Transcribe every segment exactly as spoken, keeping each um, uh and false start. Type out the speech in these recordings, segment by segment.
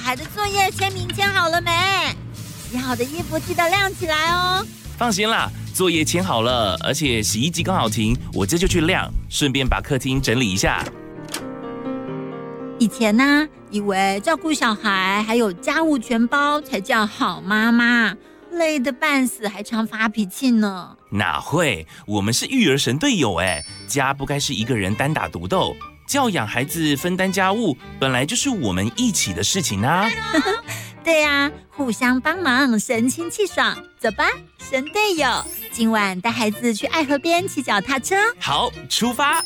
孩的作业签名签好了没？洗好的衣服记得晾起来哦。 放心啦，作业签好了，而且洗衣机刚好停，我这就去晾，顺便把客厅整理一下。 以前呢、啊，以为照顾小孩还有家务全包才叫好妈妈，累得半死，还常发脾气呢。 哪会？我们是育儿神队友哎，家不该是一个人单打独斗，教养孩子、分担家务，本来就是我们一起的事情啊。 对啊，互相帮忙，神清气爽。走吧，神队友，今晚带孩子去爱河边骑脚踏车。 好，出发。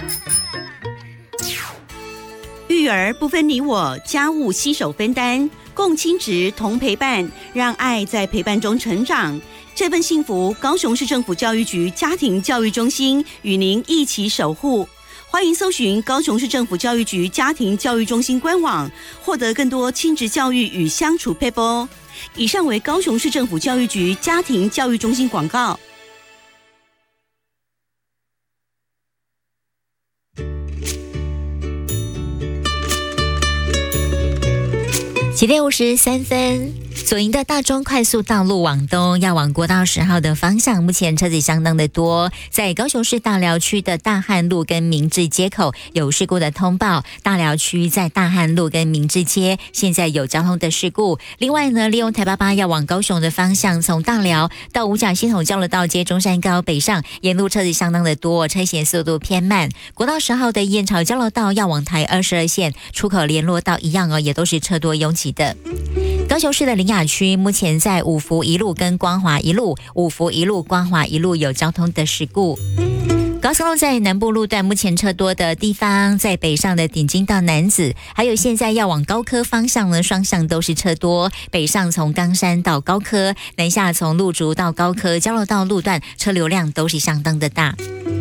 育儿不分你我，家务携手分担，共亲职同陪伴，让爱在陪伴中成长。这份幸福，高雄市政府教育局家庭教育中心与您一起守护。欢迎搜寻高雄市政府教育局家庭教育中心官网，获得更多亲职教育与相处撇步。以上为高雄市政府教育局家庭教育中心广告。 七点五十三分，左营的大中快速道路往东，要往国道十号的方向，目前车子相当的多。在高雄市大寮区的大汉路跟明治街口有事故的通报，大寮区在大汉路跟明治街现在有交通的事故。另外呢，利用台八八要往高雄的方向，从大寮到五甲系统交流道街中山高北上，沿路车子相当的多，车行速度偏慢。国道十号的燕巢交流道要往台二十二线出口联络道一样哦，也都是车多拥挤的。高雄市的苓雅区目前在五福一路跟光华一路、五福一路、光华一路有交通的事故。高速路在南部路段目前车多的地方，在北上的顶金到楠梓，还有现在要往高科方向呢，双向都是车多。北上从冈山到高科，南下从路竹到高科交流道路段车流量都是相当的大。